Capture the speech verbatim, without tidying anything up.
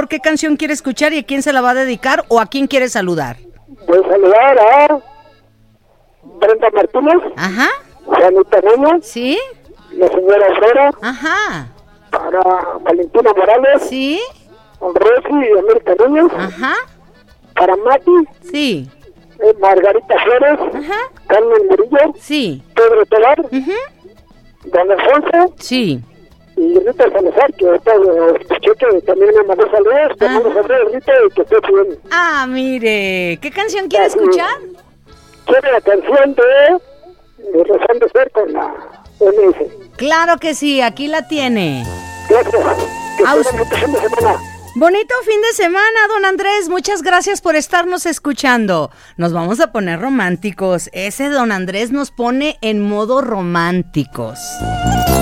qué canción quiere escuchar y a quién se la va a dedicar o a quién quiere saludar. Voy a saludar a Brenda Martínez. Ajá. Juanita Niño. Sí. La señora Aurora. Ajá. Para Valentina Morales. Sí. Rosy y América Niños. Ajá. Para Mati. Sí. Eh, Margarita Flores. Ajá. Carmen Murillo. Sí. Pedro Tobar. Uh-huh. Don Alfonso. Sí. Y Rita Salazar, que ahorita eh, escuché que también me mandó saludos. Te mando saludos, Rita, y que esté bien. Ah, mire. ¿Qué canción quiere Así. escuchar? Quiero la canción de, de Rezando Ser con la M S. Claro que sí, aquí la tiene. Gracias. Que A tengan usted. bonito fin de semana. Bonito fin de semana, don Andrés. Muchas gracias por estarnos escuchando. Nos vamos a poner románticos. Ese don Andrés nos pone en modo románticos.